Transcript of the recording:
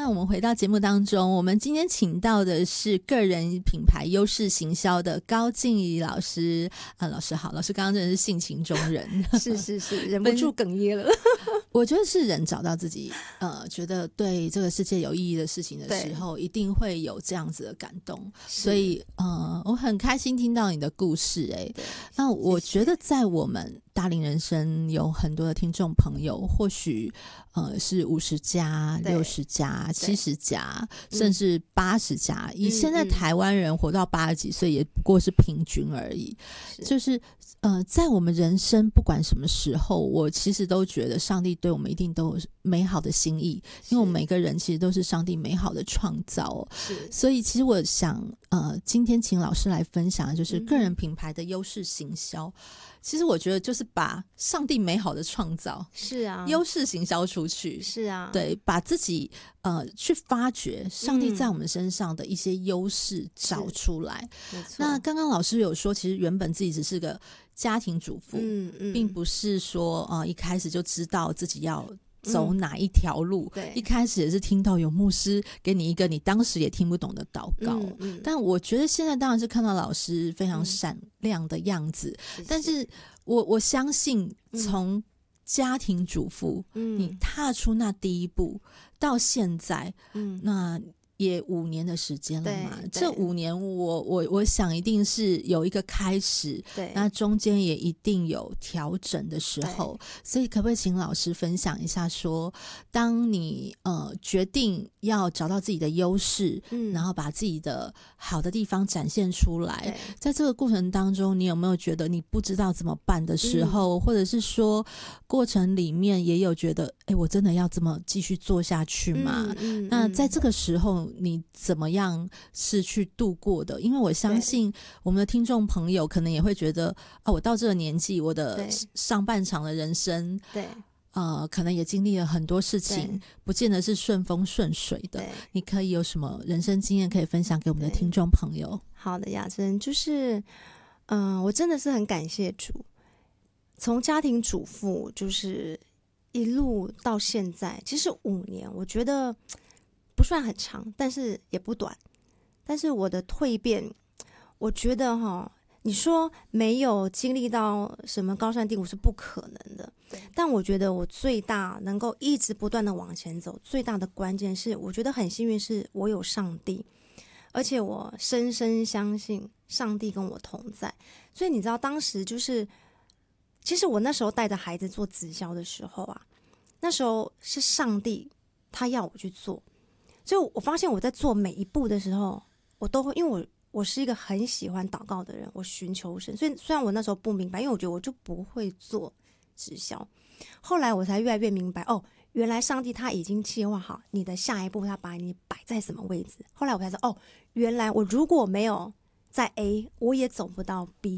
那我们回到节目当中，我们今天请到的是个人品牌优势行销的高静怡老师。老师好，老师刚刚真的是性情中人， 是，忍不住哽咽了。 我觉得是人找到自己觉得对这个世界有意义的事情的时候，一定会有这样子的感动。所以我很开心听到你的故事。那我觉得在我们大龄人生有很多的听众朋友，或许是50加、60加、70加，甚至80加。以现在台湾人活到80几岁，也不过是平均而已。就是在我们人生不管什么时候，我其实都觉得上帝对我们一定都有美好的心意，因为我们每个人其实都是上帝美好的创造。所以其实我想今天请老师来分享的就是个人品牌的优势行销。其实我觉得就是把上帝美好的创造优势行销出去。对，把自己去发掘上帝在我们身上的一些优势找出来。那刚刚老师有说，其实原本自己只是个家庭主妇，并不是说一开始就知道自己要走哪一条路。一开始也是听到有牧师给你一个你当时也听不懂的祷告。但我觉得现在当然是看到老师非常闪亮的样子。但是我相信从家庭主妇你踏出那第一步到现在，那也5年的时间了嘛。这5年我想一定是有一个开始，那中间也一定有调整的时候。所以可不可以请老师分享一下说，当你决定要找到自己的优势，然后把自己的好的地方展现出来，在这个过程当中你有没有觉得你不知道怎么办的时候，或者是说过程里面也有觉得我真的要这么继续做下去吗？那在这个时候你怎么样是去度过的？因为我相信我们的听众朋友可能也会觉得我到这个年纪，我的上半场的人生可能也经历了很多事情，不见得是顺风顺水的。你可以有什么人生经验可以分享给我们的听众朋友？ 好的，雅珍，就是我真的是很感谢主，从家庭主妇就是一路到现在，其实5年我觉得不算很长，但是也不短。但是我的蜕变，我觉得你说没有经历到什么高山低谷是不可能的。但我觉得我最大能够一直不断的往前走，最大的关键是我觉得很幸运是我有上帝，而且我深深相信上帝跟我同在。所以你知道当时就是其实我那时候带着孩子做直销的时候那时候是上帝他要我去做。所以我发现我在做每一步的时候，我都会，因为我是一个很喜欢祷告的人，我寻求神。所以虽然我那时候不明白，因为我觉得我就不会做直销，后来我才越来越明白，原来上帝他已经计划好你的下一步，他把你摆在什么位置。后来我才知道，原来我如果没有在 A， 我也走不到 B。